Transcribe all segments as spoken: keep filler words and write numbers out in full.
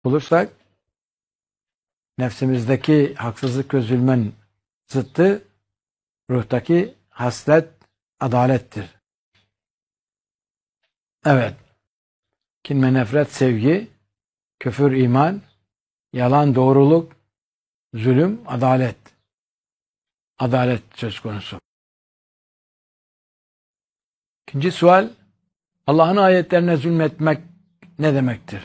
bulursak nefsimizdeki haksızlık ve zulmün zıttı ruhtaki haslet adalettir. Evet. Kin ve nefret sevgi, küfür iman, yalan doğruluk, zulüm adalet. Adalet söz konusu. İkinci sual, Allah'ın ayetlerine zulmetmek ne demektir?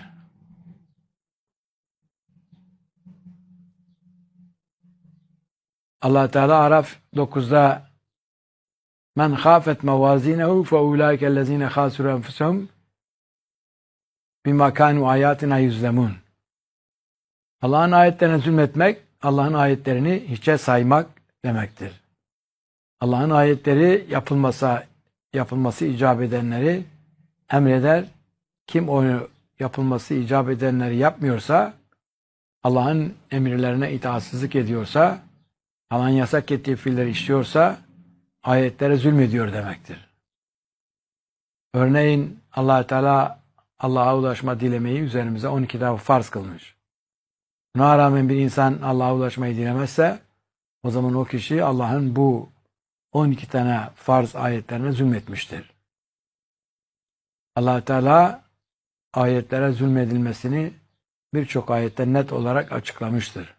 Allah Teala Araf dokuzda men khafet mevazinehu fe ulaikellezine khasiru enfusahum bima kanu ayatina yuzlemun. Allah'ın ayetlerine zulmetmek, Allah'ın ayetlerini hiçe saymak demektir. Allah'ın ayetleri yapılmasa yapılması icap edenleri emreder. Kim onu yapılması icap edenleri yapmıyorsa, Allah'ın emirlerine itaatsizlik ediyorsa, Allah'ın yasak ettiği fiilleri işliyorsa, ayetlere zulmediyor demektir. Örneğin Allah Teala Allah'a ulaşma dilemeyi üzerimize on iki defa farz kılmış. Buna rağmen bir insan Allah'a ulaşmayı dilemezse, o zaman o kişi Allah'ın bu on iki tane farz ayetlerine zulmetmiştir. Allah Teala ayetlere zulmedilmesini birçok ayette net olarak açıklamıştır.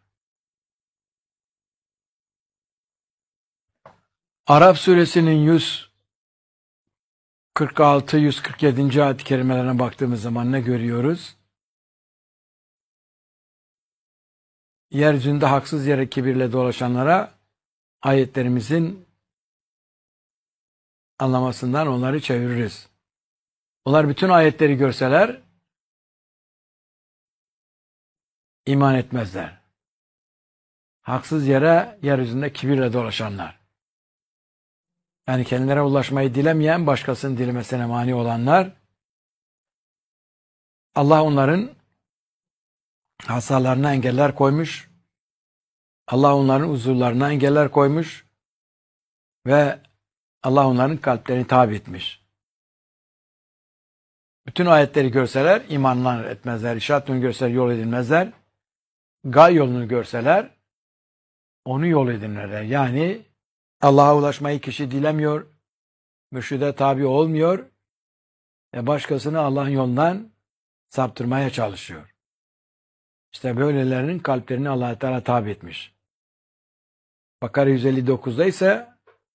Araf suresinin yüz kırk altı yüz kırk yedi. ayet-i kerimelerine baktığımız zaman ne görüyoruz? Yeryüzünde haksız yere kibirle dolaşanlara ayetlerimizin anlamasından onları çeviririz. Onlar bütün ayetleri görseler iman etmezler. Haksız yere yeryüzünde kibirle dolaşanlar. Yani kendilerine ulaşmayı dilemeyen, başkasının dilemesine mani olanlar, Allah onların hasalarına engeller koymuş, Allah onların huzurlarına engeller koymuş ve Allah onların kalplerini tabi etmiş. Bütün ayetleri görseler imanlar etmezler, işaret yolunu görseler yol edilmezler, gay yolunu görseler onu yol edinirler. Yani Allah'a ulaşmayı kişi dilemiyor, mürşide tabi olmuyor ve başkasını Allah'ın yolundan saptırmaya çalışıyor. İşte böylelerinin kalplerini Allah Teala tabi etmiş. Bakara yüz elli dokuzda ise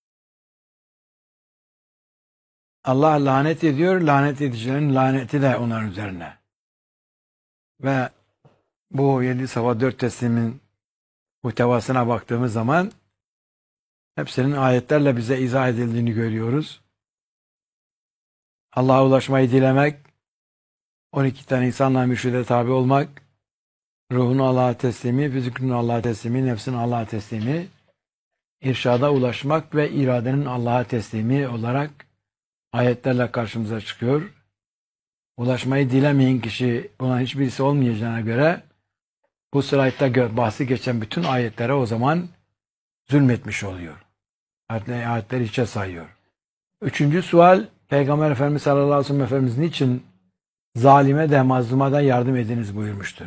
Allah lanet ediyor, lanet edicilerin laneti de onların üzerine. Ve bu yedi Safa dört teslimin muhtevasına baktığımız zaman hepsinin ayetlerle bize izah edildiğini görüyoruz. Allah'a ulaşmayı dilemek, on iki tane insanla mürşide tabi olmak, ruhunu Allah'a teslimi, fiziklini Allah'a teslimi, nefsini Allah'a teslimi, irşada ulaşmak ve iradenin Allah'a teslimi olarak ayetlerle karşımıza çıkıyor. Ulaşmayı dilemeyen kişi buna hiçbirisi olmayacağına göre bu slaytta bahsi geçen bütün ayetlere o zaman zulmetmiş oluyor. Ayetleri hiçe sayıyor. Üçüncü sual, Peygamber Efendimiz sallallahu aleyhi ve sellem Efendimiz niçin zalime de mazluma da yardım ediniz buyurmuştur.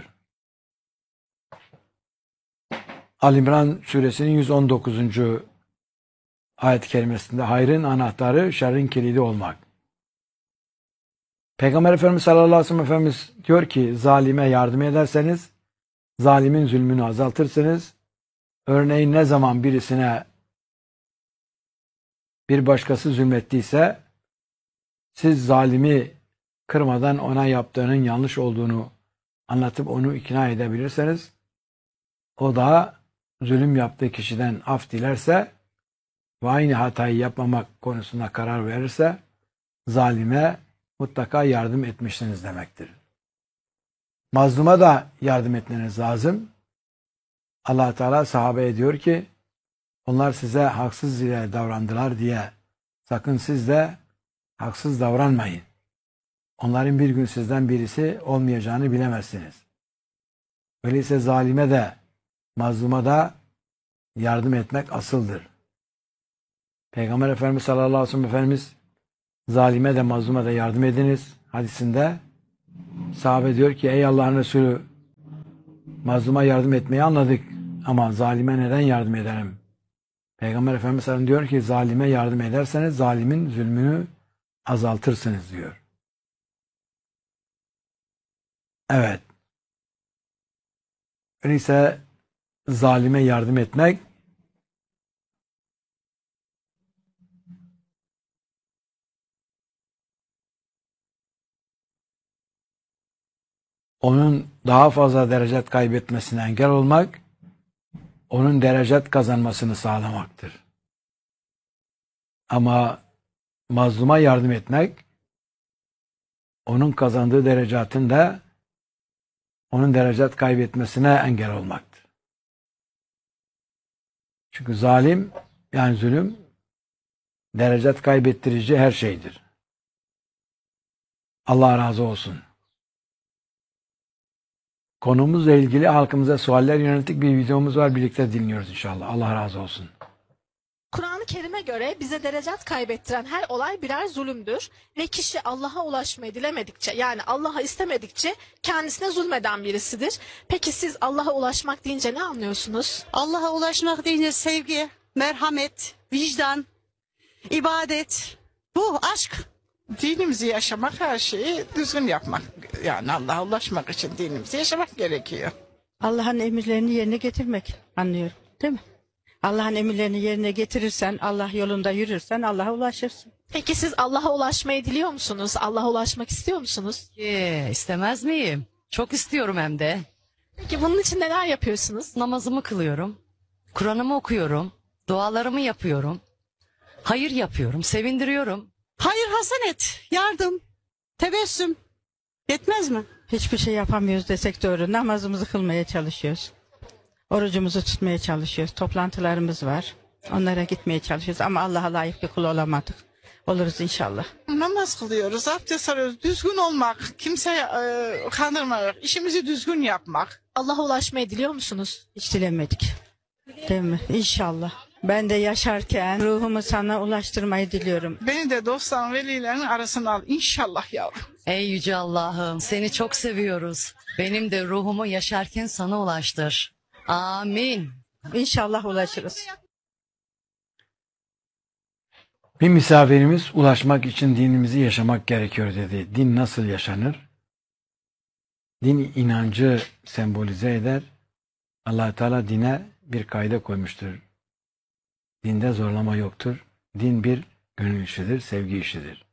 Ali-İmran suresinin yüz on dokuzuncu ayet-i kerimesinde hayrın anahtarı, şerrin kilidi olmak. Peygamber Efendimiz sallallahu aleyhi ve sellem Efendimiz diyor ki zalime yardım ederseniz zalimin zulmünü azaltırsınız. Örneğin ne zaman birisine bir başkası zulmettiyse siz zalimi kırmadan ona yaptığının yanlış olduğunu anlatıp onu ikna edebilirseniz o da zulüm yaptığı kişiden af dilerse ve aynı hatayı yapmamak konusunda karar verirse zalime mutlaka yardım etmişsiniz demektir. Mazluma da yardım etmeniz lazım. Allah Teala sahabeye diyor ki onlar size haksız ile davrandılar diye sakın siz de haksız davranmayın. Onların bir gün sizden birisi olmayacağını bilemezsiniz. Öyleyse zalime de mazluma da yardım etmek asıldır. Peygamber Efendimiz sallallahu aleyhi ve sellem Efendimiz zalime de mazluma da yardım ediniz hadisinde sahabe diyor ki ey Allah'ın Resulü mazluma yardım etmeyi anladık. Ama zalime neden yardım edelim? Peygamber Efendimiz sallallahu aleyhi ve sellem diyor ki zalime yardım ederseniz zalimin zulmünü azaltırsınız diyor. Evet. Öyleyse zalime yardım etmek onun daha fazla derecet kaybetmesine engel olmak, onun derecet kazanmasını sağlamaktır. Ama mazluma yardım etmek, onun kazandığı derecatın da onun derecet kaybetmesine engel olmaktır. Çünkü zalim, yani zulüm, derecet kaybettirici her şeydir. Allah razı olsun. Konumuzla ilgili halkımıza sualler yönelik bir videomuz var. Birlikte dinliyoruz inşallah. Allah razı olsun. Kur'an-ı Kerim'e göre bize derecat kaybettiren her olay birer zulümdür ve kişi Allah'a ulaşmayı dilemedikçe, yani Allah'a istemedikçe kendisine zulmeden birisidir. Peki siz Allah'a ulaşmak deyince ne anlıyorsunuz? Allah'a ulaşmak deyince sevgi, merhamet, vicdan, ibadet, bu aşk. Dinimizi yaşamak, her şeyi düzgün yapmak. Yani Allah'a ulaşmak için dinimizi yaşamak gerekiyor. Allah'ın emirlerini yerine getirmek anlıyorum, değil mi? Allah'ın emirlerini yerine getirirsen, Allah yolunda yürürsen Allah'a ulaşırsın. Peki siz Allah'a ulaşmayı diliyor musunuz? Allah'a ulaşmak istiyor musunuz? Ee, istemez miyim? Çok istiyorum hem de. Peki bunun için neler yapıyorsunuz? Namazımı kılıyorum. Kur'an'ımı okuyorum. Dualarımı yapıyorum. Hayır yapıyorum. Sevindiriyorum. Hayır hasenet, yardım, tebessüm yetmez mi? Hiçbir şey yapamıyoruz desek doğru. Namazımızı kılmaya çalışıyoruz. Orucumuzu tutmaya çalışıyoruz. Toplantılarımız var. Onlara gitmeye çalışıyoruz ama Allah'a layık bir kul olamadık. Oluruz inşallah. Namaz kılıyoruz, abdest alıyoruz. Düzgün olmak, kimseye e, kandırmamak, işimizi düzgün yapmak. Allah'a ulaşmayı diliyor musunuz? Hiç dilemedik. Değil mi? İnşallah. Ben de yaşarken ruhumu sana ulaştırmayı diliyorum. Beni de dostların, velilerin arasına al. İnşallah yavrum. Ey yüce Allah'ım, seni çok seviyoruz. Benim de ruhumu yaşarken sana ulaştır. Amin. İnşallah ulaşırız. Bir misafirimiz ulaşmak için dinimizi yaşamak gerekiyor dedi. Din nasıl yaşanır? Din inancı sembolize eder. Allah Teala dine bir kaide koymuştur. Dinde zorlama yoktur. Din bir gönül işidir, sevgi işidir.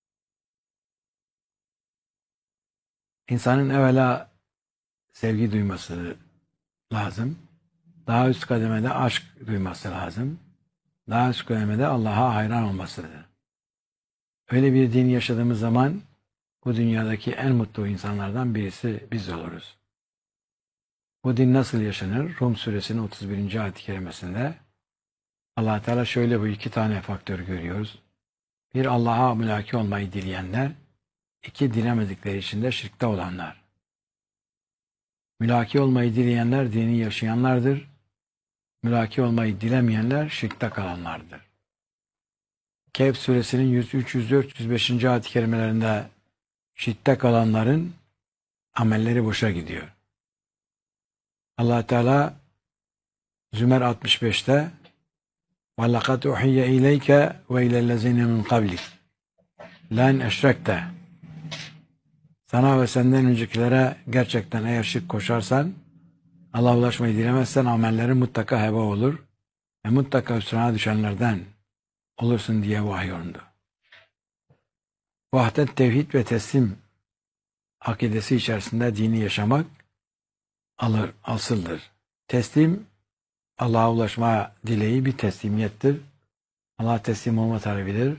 İnsanın evvela sevgi duyması lazım. Daha üst kademede aşk duyması lazım. Daha üst kademede Allah'a hayran olmasıdır. Öyle bir din yaşadığımız zaman bu dünyadaki en mutlu insanlardan birisi biz oluruz. Bu din nasıl yaşanır? Rum suresinin otuz birinci ayet-i kerimesinde Allah Teala şöyle bu iki tane faktör görüyoruz. Bir, Allah'a mülaki olmayı dileyenler. İki, dilemedikleri için de şirkte olanlar. Mülaki olmayı dileyenler dini yaşayanlardır. Mülaki olmayı dilemeyenler şirkte kalanlardır. Kehf suresinin yüz üç, yüz dört, yüz beş. ayet-i kerimelerinde şirkte kalanların amelleri boşa gidiyor. Allah Teala Zümer altmış beşte وَلَقَدْ اُحِيَّ اِلَيْكَ وَاِلَى الَّذِينَ مِنْ قَبْلِكَ لَنْ اَشْرَكْتَ Sana ve senden öncekilere gerçekten eğer şirk koşarsan, Allah'a ulaşmayı dilemezsen amellerin mutlaka heba olur ve mutlaka hüsrana düşenlerden olursun diye vahyolundu. Vahdet, tevhid ve teslim akidesi içerisinde dini yaşamak alır, asıldır. Teslim, Allah'a ulaşma dileği bir teslimiyettir. Allah'a teslim olma talebidir.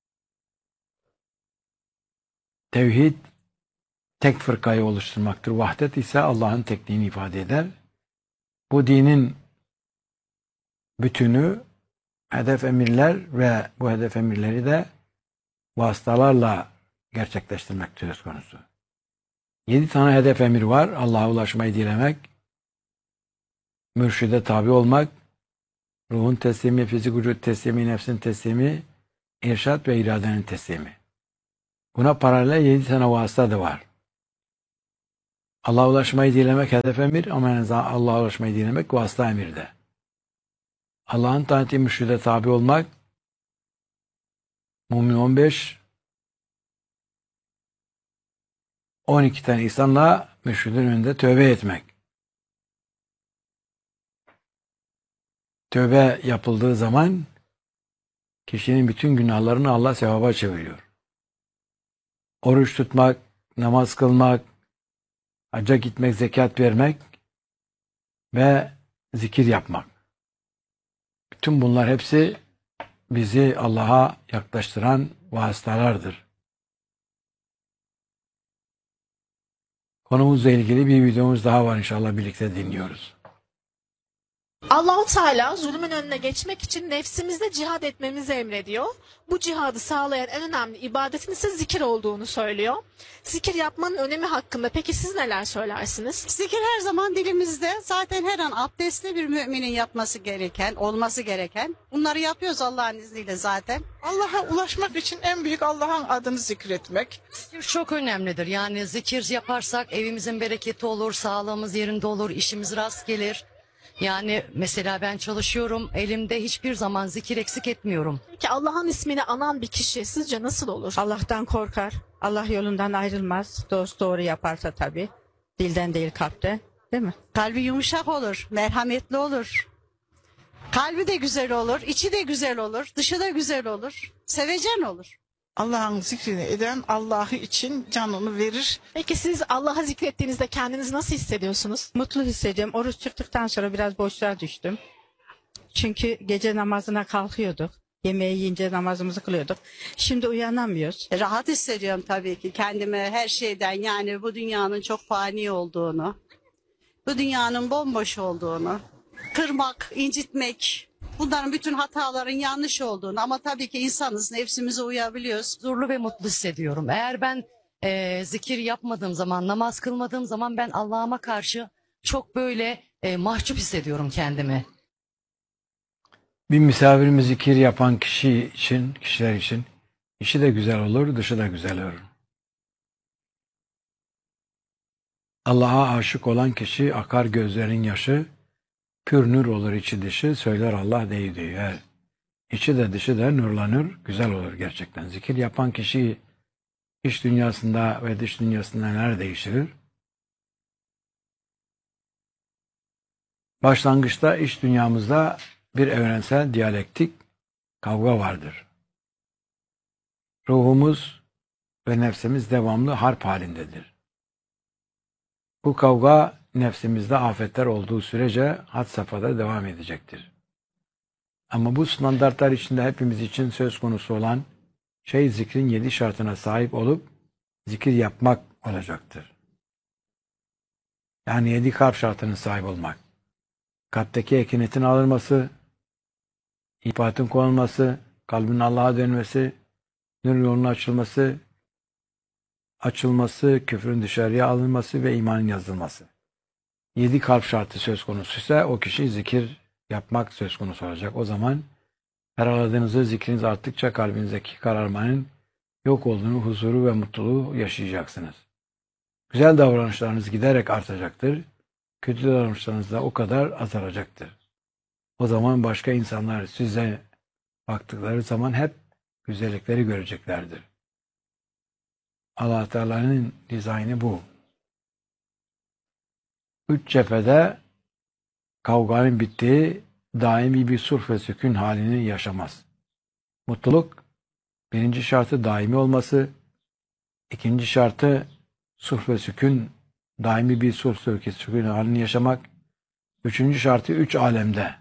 Tevhid, tek fırkayı oluşturmaktır. Vahdet ise Allah'ın tekliğini ifade eder. Bu dinin bütünü hedef emirler ve bu hedef emirleri de vasıtalarla gerçekleştirmek söz konusu. Yedi tane hedef emir var. Allah'a ulaşmayı dilemek, mürşide tabi olmak, ruhun teslimi, fizik vücut teslimi, nefsin teslimi, irşat ve iradenin teslimi. Buna paralel yedi tane vasıta da var. Allah'a ulaşmayı dilemek hedef emir ama en azından Allah'a ulaşmayı dilemek vasıta emirde. Allah'ın taati mürşide tabi olmak, Mümin on beş, on iki tane insanla mürşidin önünde tövbe etmek. Tövbe yapıldığı zaman kişinin bütün günahlarını Allah sevaba çeviriyor. Oruç tutmak, namaz kılmak, hacca gitmek, zekat vermek ve zikir yapmak. Bütün bunlar hepsi bizi Allah'a yaklaştıran vasıtalardır. Konumuzla ilgili bir videomuz daha var, inşallah birlikte dinliyoruz. Allahu Teala zulmün önüne geçmek için nefsimizle cihad etmemizi emrediyor. Bu cihadı sağlayan en önemli ibadetin ise zikir olduğunu söylüyor. Zikir yapmanın önemi hakkında peki siz neler söylersiniz? Zikir her zaman dilimizde. Zaten her an abdestli bir müminin yapması gereken, olması gereken. Bunları yapıyoruz Allah'ın izniyle zaten. Allah'a ulaşmak için en büyük Allah'ın adını zikretmek. Zikir çok önemlidir. Yani zikir yaparsak evimizin bereketi olur, sağlığımız yerinde olur, işimiz rast gelir. Yani mesela ben çalışıyorum, elimde hiçbir zaman zikir eksik etmiyorum. Peki Allah'ın ismini anan bir kişi sizce nasıl olur? Allah'tan korkar. Allah yolundan ayrılmaz. Dost doğru yaparsa tabii. Dilden değil kalpten. Değil mi? Kalbi yumuşak olur. Merhametli olur. Kalbi de güzel olur. İçi de güzel olur. Dışı da güzel olur. Sevecen olur. Allah'ın zikrini eden Allah'ı için canını verir. Peki siz Allah'ı zikrettiğinizde kendinizi nasıl hissediyorsunuz? Mutlu hissediyorum. Oruç çıktıktan sonra biraz boşluğa düştüm. Çünkü gece namazına kalkıyorduk. Yemeği yiyince namazımızı kılıyorduk. Şimdi uyanamıyoruz. Rahat hissediyorum tabii ki kendime her şeyden. Yani bu dünyanın çok fani olduğunu, bu dünyanın bomboş olduğunu, kırmak, incitmek, bunların bütün hataların yanlış olduğunu, ama tabii ki insanız, nefsimize uyabiliyoruz. Huzurlu ve mutlu hissediyorum. Eğer ben e, zikir yapmadığım zaman, namaz kılmadığım zaman ben Allah'ıma karşı çok böyle e, mahcup hissediyorum kendimi. Bir misafirimiz zikir yapan kişi için, kişiler için işi de güzel olur, dışı da güzel olur. Allah'a aşık olan kişi akar gözlerin yaşı, pür nur olur içi dışı, söyler Allah değil diyor. Eğer içi de dışı da nurlanır, güzel olur gerçekten. Zikir yapan kişi iç dünyasında ve dış dünyasında neler değiştirir? Başlangıçta iç dünyamızda bir evrensel diyalektik kavga vardır. Ruhumuz ve nefsimiz devamlı harp halindedir. Bu kavga nefsimizde afetler olduğu sürece had safhada devam edecektir. Ama bu standartlar içinde hepimiz için söz konusu olan şey zikrin yedi şartına sahip olup zikir yapmak olacaktır. Yani yedi kalp şartının sahip olmak. Kalpteki ekinetin alınması, ifatın konulması, kalbin Allah'a dönmesi, nur yolunun açılması, açılması, küfrün dışarıya alınması ve imanın yazılması. Yedi kalp şartı söz konusu ise o kişi zikir yapmak söz konusu olacak. O zaman her aradığınızı zikriniz arttıkça kalbinizdeki kararmanın yok olduğunu, huzuru ve mutluluğu yaşayacaksınız. Güzel davranışlarınız giderek artacaktır. Kötü davranışlarınız da o kadar azalacaktır. O zaman başka insanlar size baktıkları zaman hep güzellikleri göreceklerdir. Allah Teala'nın dizaynı bu. Üç cephede kavganın bittiği daimi bir sulh ve sükun halini yaşamaz. Mutluluk birinci şartı daimi olması, ikinci şartı sulh ve sükun, daimi bir sulh ve sükun halini yaşamak, üçüncü şartı üç alemde.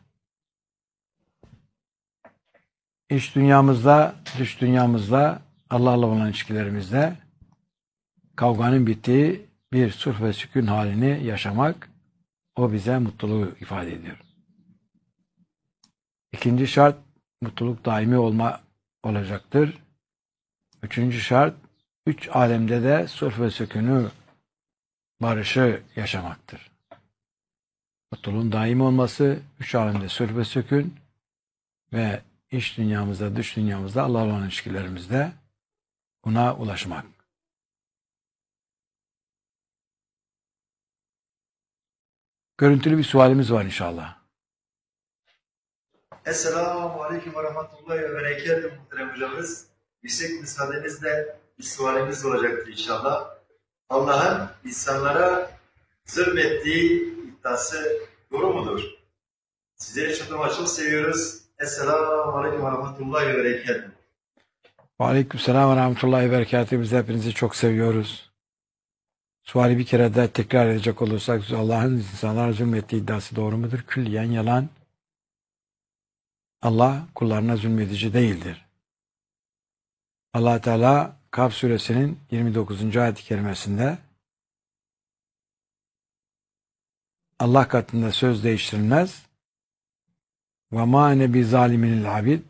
İç dünyamızda, dış dünyamızda, Allah'la olan ilişkilerimizde kavganın bittiği bir sulh ve sükun halini yaşamak, o bize mutluluğu ifade ediyor. İkinci şart, mutluluk daimi olma olacaktır. Üçüncü şart, üç alemde de sulh ve sükûnü, barışı yaşamaktır. Mutluluğun daimi olması, üç alemde sulh ve sükûn ve iç dünyamızda, dış dünyamızda, Allah'la olan ilişkilerimizde buna ulaşmak. Görüntülü bir sualimiz var inşallah. Esselamu Aleyküm ve Rahmetullahi ve Berekatuhu muhterem hocamız. Yüksek müsaadenizle bir sualimiz olacaktır inşallah. Allah'ın insanlara zulmettiği iddiası doğru mudur? Sizleri çok ama çok seviyoruz. Esselamu Aleyküm ve Rahmetullahi ve Berekatuhu. Ve aleykümselam ve rahmetullahi ve berekatuhu. Biz hepinizi çok seviyoruz. Suali bir kere de tekrar edecek olursak Allah'ın insanlara zulmettiği iddiası doğru mudur? Külliyen yalan. Allah kullarına zulmedici değildir. Allah Teala Kaf suresinin yirmi dokuzuncu ayet-i kerimesinde Allah katında söz değiştirilmez. Ve ma ene bi zaliminil abid.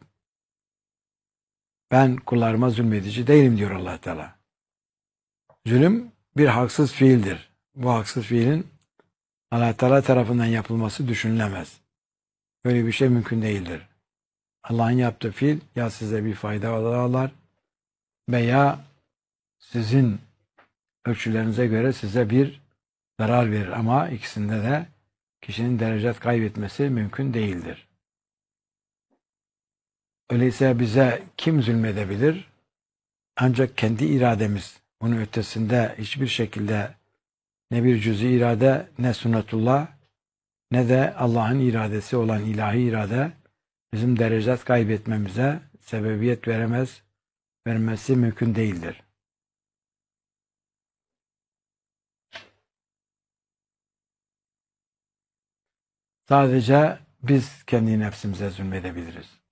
Ben kullarıma zulmedici değilim diyor Allah Teala. Zulüm bir haksız fiildir. Bu haksız fiilin Allah Teala tarafından yapılması düşünülemez. Böyle bir şey mümkün değildir. Allah'ın yaptığı fiil ya size bir fayda sağlar veya sizin ölçülerinize göre size bir zarar verir. Ama ikisinde de kişinin derecet kaybetmesi mümkün değildir. Öyleyse bize kim zulmedebilir? Ancak kendi irademiz. Bunun ötesinde hiçbir şekilde ne bir cüz-i irade, ne sünnetullah, ne de Allah'ın iradesi olan ilahi irade bizim derecet kaybetmemize sebebiyet veremez, vermesi mümkün değildir. Sadece biz kendi nefsimize zulmedebiliriz.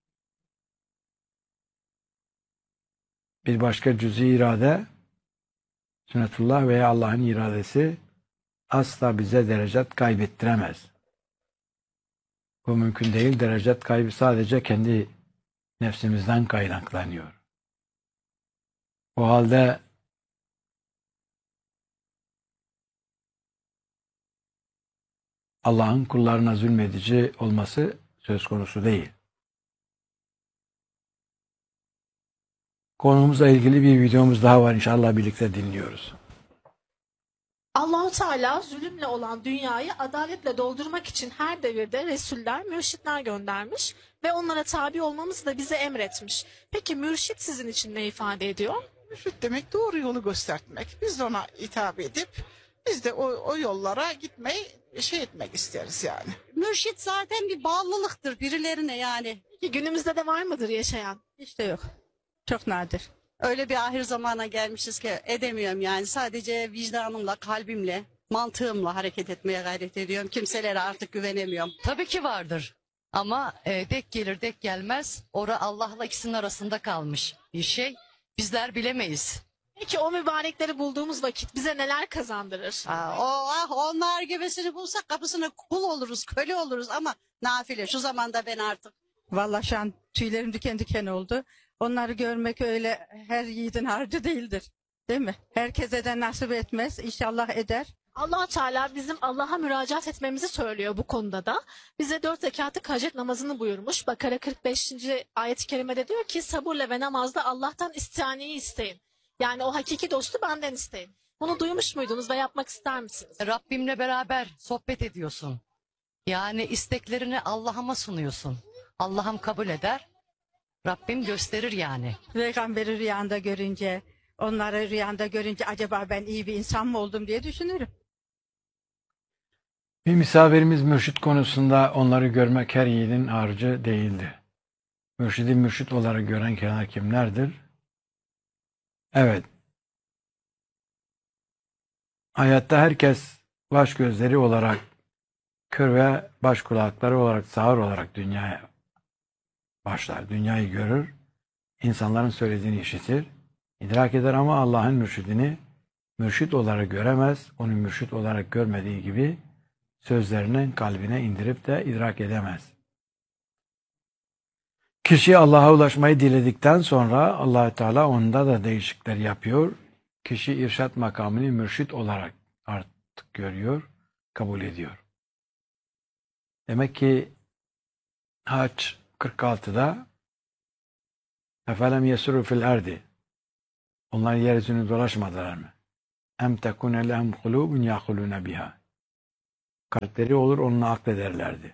Bir başka cüz-i irade, sünnetullah veya Allah'ın iradesi asla bize derecet kaybettiremez. Bu mümkün değil. Derecet kaybı sadece kendi nefsimizden kaynaklanıyor. O halde Allah'ın kullarına zulmedici olması söz konusu değil. Konumuzla ilgili bir videomuz daha var. İnşallah birlikte dinliyoruz. Allahu Teala zulümle olan dünyayı adaletle doldurmak için her devirde resuller, mürşitler göndermiş ve onlara tabi olmamızı da bize emretmiş. Peki mürşit sizin için ne ifade ediyor? Mürşit demek doğru yolu göstermek. Biz de ona hitap edip biz de o, o yollara gitmeyi şey etmek isteriz yani. Mürşit zaten bir bağlılıktır birilerine yani. Peki günümüzde de var mıdır yaşayan? Hiç de yok. Çok nadir. Öyle bir ahir zamana gelmişiz ki edemiyorum yani. Sadece vicdanımla, kalbimle, mantığımla hareket etmeye gayret ediyorum. Kimselere artık güvenemiyorum. Tabii ki vardır. Ama e, dek gelir dek gelmez. Ora Allah'la ikisinin arasında kalmış bir şey. Bizler bilemeyiz. Peki o mübarekleri bulduğumuz vakit bize neler kazandırır? Aa, o, ah, onlar gibisini bulsak kapısına kul oluruz, köle oluruz ama nafile. Şu zamanda ben artık. Vallahi şu an tüylerim diken diken oldu. Onları görmek öyle her yiğidin harcı değildir. Değil mi? Herkese de nasip etmez. İnşallah eder. Allah Teala bizim Allah'a müracaat etmemizi söylüyor bu konuda da. Bize dört rekatlık hacet namazını buyurmuş. Bakara kırk beşinci ayet-i kerimede diyor ki sabırla ve namazda Allah'tan istihaneyi isteyin. Yani o hakiki dostu benden isteyin. Bunu duymuş muydunuz ve yapmak ister misiniz? Rabbimle beraber sohbet ediyorsun. Yani isteklerini Allah'ıma sunuyorsun. Allah'ım kabul eder. Rabbim gösterir yani. Peygamberi rüyanda görünce, onları rüyanda görünce acaba ben iyi bir insan mı oldum diye düşünürüm. Bir misafirimiz mürşit konusunda onları görmek her yiğidin harcı değildi. Mürşidi mürşit olarak gören kenar kimlerdir? Evet. Hayatta herkes baş gözleri olarak kör ve baş kulakları olarak sağır olarak dünyaya başlar. Dünyayı görür, insanların söylediğini işitir, idrak eder ama Allah'ın mürşidini mürşit olarak göremez. Onu mürşit olarak görmediği gibi sözlerinin kalbine indirip de idrak edemez. Kişi Allah'a ulaşmayı diledikten sonra Allah Teala onda da değişiklikler yapıyor. Kişi irşat makamını mürşit olarak artık görüyor, kabul ediyor. Demek ki Hac kırk altıda efelem yesuru fil erdi. Onlar yeryüzünü dolaşmadılar mı? Em tekune lehum kulubun yakulune biha. kalpleri olur, onunla aklederlerdi.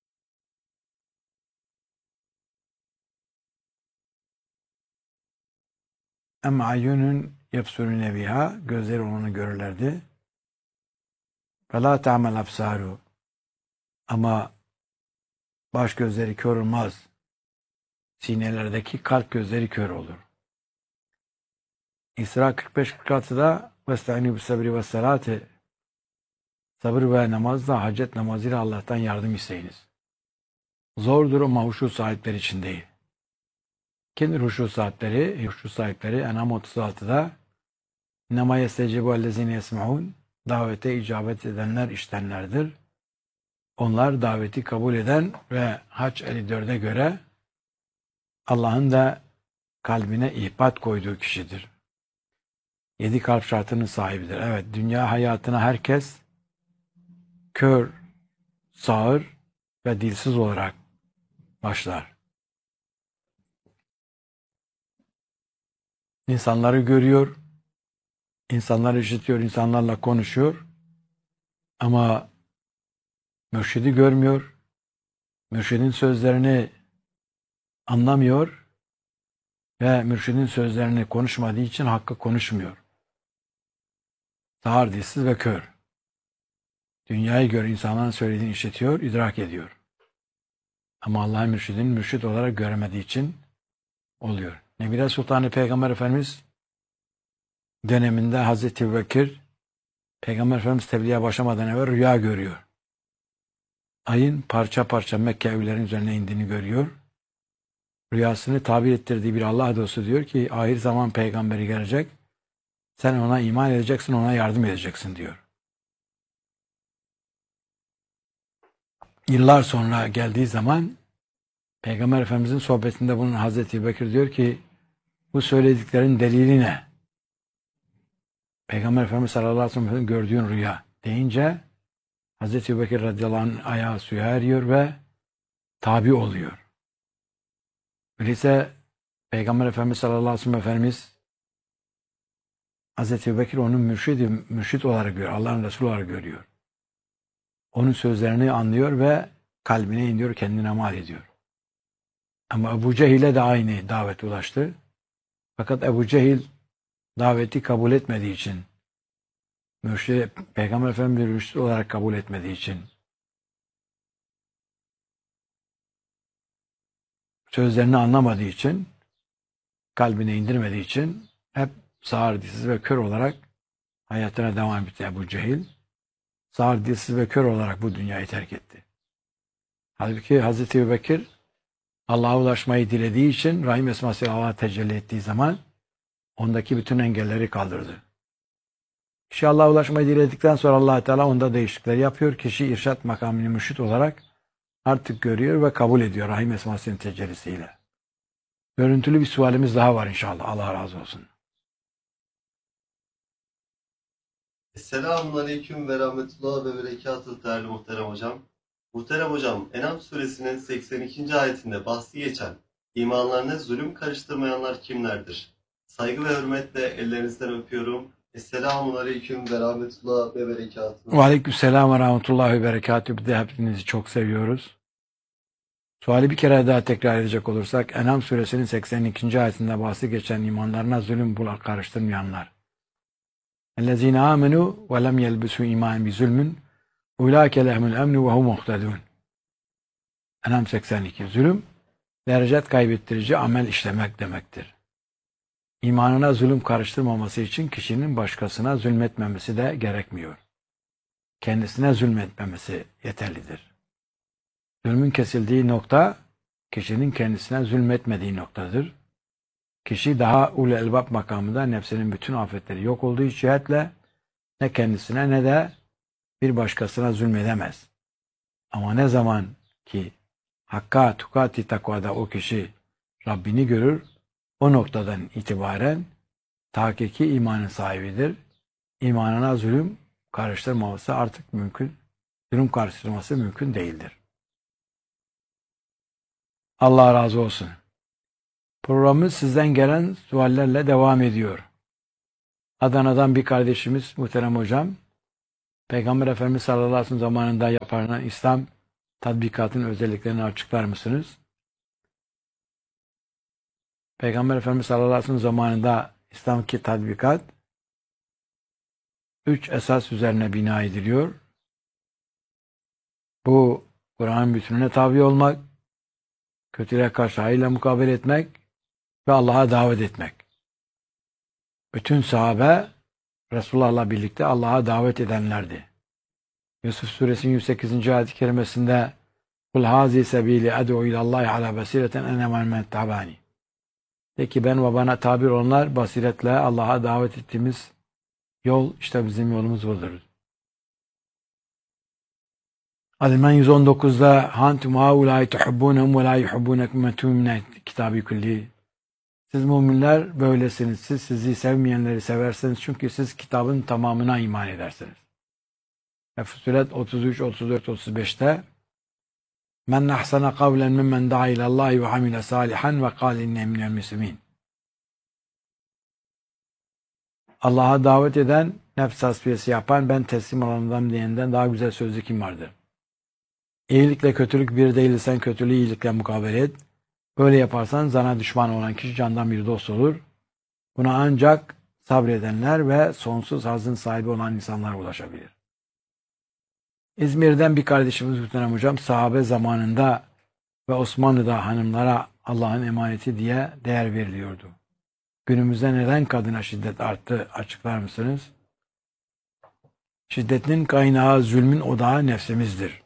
Ama ayunun yebsurune biha, gözleri onu görürlerdi. Ve la ta'mel absaru, ama baş gözleri kör olmaz. Sinelerdeki kalp gözleri kör olur. İsra kırk beş kırk altıda vesta'inu bis sabri ve salati, sabır ve namazla, hacet namazıyla Allah'tan yardım isteyiniz. Zordur ama huşu sahipleri için değil. Kimdir huşu sahipleri? Huşu sahipleri En'am otuz altıda İnnemâ yestecibu ellezîne yesma'ûn, davete icabet edenler iştenlerdir. Onlar daveti kabul eden ve Hac elli dörde göre Allah'ın da kalbine ihbat koyduğu kişidir. Yedi kalp şartının sahibidir. Evet, dünya hayatına herkes kör, sağır ve dilsiz olarak başlar. İnsanları görüyor, insanları işitiyor, insanlarla konuşuyor ama mürşidi görmüyor, mürşidin sözlerini anlamıyor ve mürşidin sözlerini konuşmadığı için hakkı konuşmuyor. Sağır, dilsiz ve kör. Dünyayı gör, insanların söylediğini işitiyor, idrak ediyor. Ama Allah'ın mürşidini mürşid olarak göremediği için oluyor. Nebile Sultanı Peygamber Efendimiz döneminde Hazreti Ebubekir, Peygamber Efendimiz tebliğe başlamadan evvel rüya görüyor. Ayın parça parça Mekke evlerinin üzerine indiğini görüyor. Rüyasını tabir ettirdiği bir Allah dostu diyor ki ahir zaman peygamberi gelecek. Sen ona iman edeceksin, ona yardım edeceksin diyor. Yıllar sonra geldiği zaman Peygamber Efendimizin sohbetinde bulunan Hazreti Ebubekir diyor ki bu söylediklerin delili ne? Peygamber Efendimiz sallallahu aleyhi ve sellem gördüğün rüya deyince Hazreti Ebubekir radıyallahu anh ayağı suya eriyor ve tabi oluyor. Öyleyse Peygamber Efendimiz sallallahu aleyhi ve sellem Efendimiz Hazreti Ebubekir onun mürşidi, mürşid olarak görüyor. Allah'ın Resulü olarak görüyor. Onun sözlerini anlıyor ve kalbine iniyor, kendine mal ediyor. Ama Ebu Cehil'e de aynı davet ulaştı. Fakat Ebu Cehil daveti kabul etmediği için, mürşid, Peygamber Efendimiz mürşid olarak kabul etmediği için, sözlerini anlamadığı için, kalbine indirmediği için hep sağır, dilsiz ve kör olarak hayatına devam etti Ebu Cehil. Sağır, dilsiz ve kör olarak bu dünyayı terk etti. Halbuki Hazreti Ebubekir Allah'a ulaşmayı dilediği için Rahim esması Allah'a tecelli ettiği zaman ondaki bütün engelleri kaldırdı. Kişi Allah'a ulaşmayı diledikten sonra Allah Teala onda değişiklikler yapıyor. Kişi irşat makamını mürşid olarak artık görüyor ve kabul ediyor Rahim esmasının tecellisiyle. Görüntülü bir sualimiz daha var inşallah. Allah razı olsun. Selamun Aleyküm ve Rahmetullah ve Berekatuhu değerli muhterem hocam. Muhterem hocam, En'am suresinin seksen ikinci ayetinde bahsi geçen imanlarına zulüm karıştırmayanlar kimlerdir? Saygı ve hürmetle ellerinizden öpüyorum. Esselamun Aleyküm ve Rahmetullah ve Berekatuhu. Ve Aleykümselam ve Rahmetullah ve Berekatuhu. Bir de hepinizi çok seviyoruz. Suali bir kere daha tekrar edecek olursak, En'am suresinin seksen ikinci ayetinde bahsi geçen imanlarına zulüm bular karıştırmayanlar. اَلَّذ۪ينَ آمَنُوا وَلَمْ يَلْبِسُوا اِيمَانٍ بِظُلْمٍ اُولَٰئِكَ لَهُمُ الْاَمْنُ وَهُمْ مُهْتَدُونَ. En'am seksen iki. Zulüm, derecet kaybettirici amel işlemek demektir. İmanına zulüm karıştırmaması için kişinin başkasına zulmetmemesi de gerekmiyor. Kendisine zulmetmemesi yeterlidir. Zulmün kesildiği nokta, kişinin kendisine zulmetmediği noktadır. Kişi daha ul elbab makamında nefsinin bütün afetleri yok olduğu cihetle ne kendisine ne de bir başkasına zulmedemez. Ama ne zaman ki hakka tukati takvada o kişi Rabbini görür, o noktadan itibaren tahkiki imanın sahibidir. İmanına zulüm karıştırmaması artık mümkün, zulüm karıştırması mümkün değildir. Allah razı olsun. Programımız sizden gelen suallerle devam ediyor. Adana'dan bir kardeşimiz muhterem hocam, Peygamber Efendimiz sallallahu aleyhi ve sellem zamanında yapılan İslam tatbikatın özelliklerini açıklar mısınız? Peygamber Efendimiz sallallahu aleyhi ve sellem zamanında İslam'daki tatbikat üç esas üzerine bina ediliyor. Bu Kur'an'ın bütününe tabi olmak, kötülüğe karşı hayırla mukabele etmek ve Allah'a davet etmek. Bütün sahabe Resulullah'la birlikte Allah'a davet edenlerdi. Yusuf Suresinin yüz sekizinci ayet-i kerimesinde "Kul hazi sebili ed'u ilallahi ala basireten ene ve men tabani." De ki ben ve bana tabi olanlar basiretle Allah'a davet ettiğimiz yol işte bizim yolumuz budur. Aliman yüz on dokuzda "Hantum haulâi tuhibbûnehum ve lâ yuhibbûnekum ve tûmine kitabı külli." Siz müminler böylesiniz. Siz sizi sevmeyenleri seversiniz çünkü siz kitabın tamamına iman edersiniz. Fussilet otuz üç, otuz dört, otuz beşte "Men ahsana kavlen mimmen da'a ilallahi ve amile salihan ve kâle inne minel müslimîn." Allah'a davet eden, nefs tasfiyesi yapan, ben teslim olanından diyenden daha güzel sözlü kim vardır? İyilikle kötülük bir değil, sen kötülüğü iyilikle mukabele et. Böyle yaparsan sana düşman olan kişi candan bir dost olur. Buna ancak sabredenler ve sonsuz hazın sahibi olan insanlar ulaşabilir. İzmir'den bir kardeşimiz Muhterem Hocam sahabe zamanında ve Osmanlı'da hanımlara Allah'ın emaneti diye değer veriliyordu. Günümüzde neden kadına şiddet arttı açıklar mısınız? Şiddetin kaynağı, zulmün odağı nefsimizdir.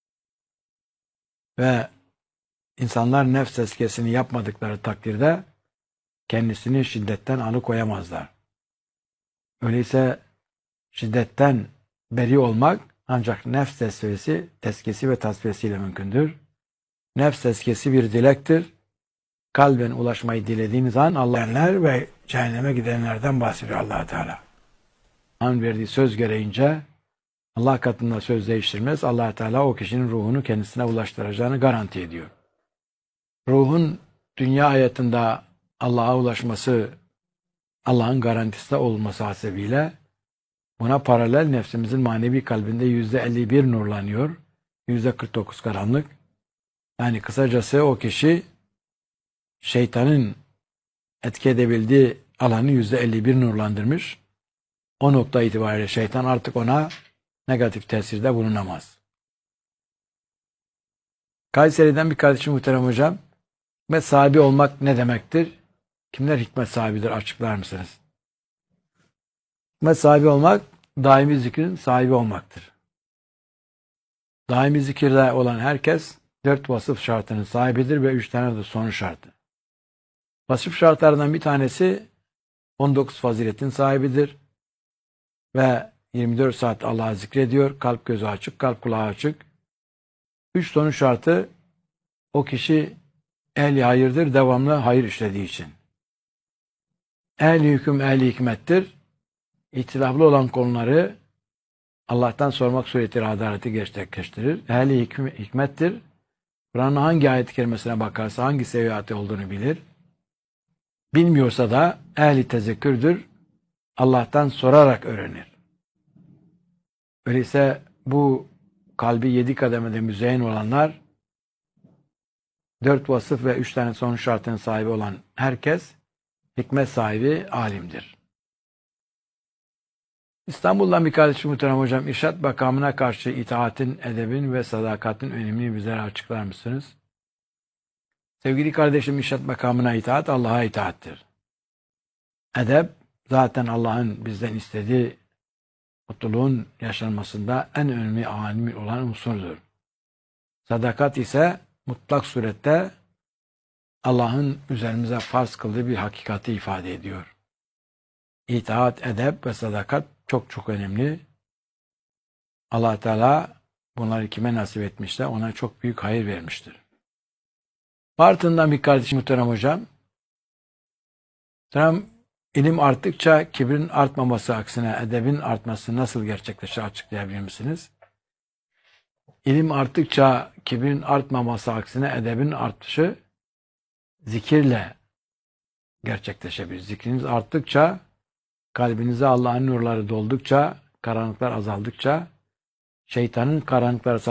Ve insanlar nefs tezkiyesini yapmadıkları takdirde kendisini şiddetten alıkoyamazlar. Öyleyse şiddetten beri olmak ancak nefs tezkiyesi, tezkiyesi ve tasfiyesiyle mümkündür. Nefs tezkiyesi bir dilektir. Kalben ulaşmayı dilediğiniz an Allah'ınlar ve cehenneme gidenlerden bahsediyor Allah Teala. Allah'ın verdiği söz gereğince Allah katında söz değiştirmez. Allah Teala o kişinin ruhunu kendisine ulaştıracağını garanti ediyor. Ruhun dünya hayatında Allah'a ulaşması, Allah'ın garantisi olması hasebiyle buna paralel nefsimizin manevi kalbinde yüzde elli bir nurlanıyor, yüzde kırk dokuz karanlık. Yani kısacası o kişi şeytanın etki edebildiği alanı yüzde elli bir nurlandırmış. O nokta itibariyle şeytan artık ona negatif tesirde bulunamaz. Kayseri'den bir kardeşim Muhterem Hocam, hikmet sahibi olmak ne demektir? Kimler hikmet sahibidir açıklar mısınız? Hikmet sahibi olmak, daimi zikrin sahibi olmaktır. Daimi zikirde olan herkes dört vasıf şartının sahibidir ve üç tane de sonu şartı. Vasıf şartlarından bir tanesi on dokuz faziletin sahibidir ve yirmi dört saat Allah'ı zikrediyor, kalp gözü açık, kalp kulağı açık. Üç sonu şartı o kişi ehli hayırdır, devamlı hayır işlediği için. Ehli hüküm, ehli hikmettir. İhtilaflı olan konuları Allah'tan sormak suretiyle adaleti gerçekleştirir. Ehli hüküm, hikmettir. Kur'an'ın hangi ayet-i kerimesine bakarsa hangi seviyatı olduğunu bilir. Bilmiyorsa da ehli tezekkürdür. Allah'tan sorarak öğrenir. Öyleyse bu kalbi yedi kademede müzeyyen olanlar, dört vasıf ve üç tane son şartın sahibi olan herkes hikmet sahibi alimdir. İstanbul'dan bir kardeşim Muhterem Hocam, İrşad makamına karşı itaatin, edebin ve sadakatin önemini bizlere açıklar mısınız? Sevgili kardeşim, İrşad makamına itaat Allah'a itaattir. Edep zaten Allah'ın bizden istediği mutluluğun yaşanmasında en önemli amil olan unsurdur. Sadakat ise mutlak surette Allah'ın üzerimize farz kıldığı bir hakikati ifade ediyor. İtaat, edep ve sadakat çok çok önemli. Allah Teala bunları kime nasip etmişse ona çok büyük hayır vermiştir. Bartın'dan bir kardeşim Muhterem Hocam, Muhterem, ilim arttıkça kibrin artmaması aksine edebin artması nasıl gerçekleşir açıklayabilir misiniz? İlim arttıkça kibrin artmaması aksine edebin artışı zikirle gerçekleşebilir. Zikriniz arttıkça, kalbinize Allah'ın nurları doldukça, karanlıklar azaldıkça şeytanın karanlıkları